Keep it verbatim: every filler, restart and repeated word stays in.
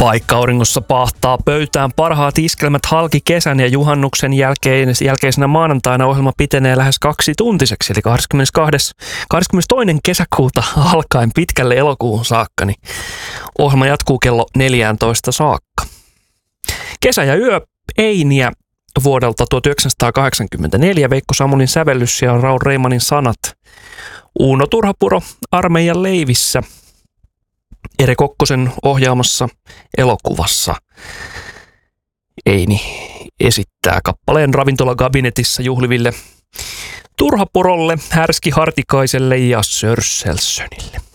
Vaikka auringossa pahtaa pöytään parhaat iskelmät halki kesän ja juhannuksen jälkeen, jälkeisenä maanantaina ohjelma pitenee lähes kaksi tuntiseksi, eli kahdeskymmenestoinen kahdeskymmenestoinen kesäkuuta alkaen pitkälle elokuuhun saakka, niin ohjelma jatkuu kello neljätoista saakka. Kesä ja yö Einiä vuodelta tuhatyhdeksänsataakahdeksankymmentäneljä, Veikko Samulin sävellys ja Raul Reimanin sanat. Uuno Turhapuro Armeijan leivissä Ere Kokkosen ohjaamassa elokuvassa. Eini esittää kappaleen ravintolakabinetissa juhliville Turhapurolle, Härski Hartikaiselle ja Sörsselsönille.